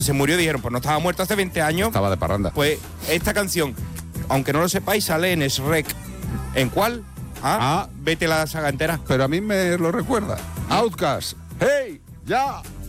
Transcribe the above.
se murió, dijeron, pues no estaba muerto hace 20 años. Estaba de parranda. Pues esta canción, aunque no lo sepáis, sale en Shrek. ¿En cuál? Vete la saga entera. Pero a mí me lo recuerda. Outcast. ¡Hey! ¡Ya!